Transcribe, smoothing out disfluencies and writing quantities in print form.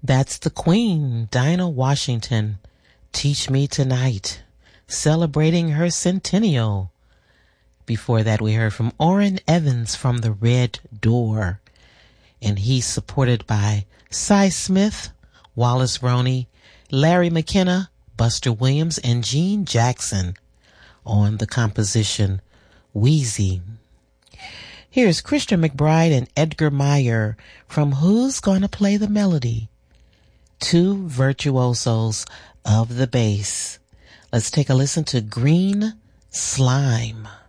That's the Queen, Dinah Washington, Teach Me Tonight, celebrating her centennial. Before that, we heard from Orrin Evans from The Red Door, and he's supported by Cy Smith, Wallace Roney, Larry McKenna, Buster Williams, and Gene Jackson on the composition Wheezy. Here's Christian McBride and Edgar Meyer from Who's Gonna Play the Melody? Two virtuosos of the bass. Let's take a listen to Green Slime.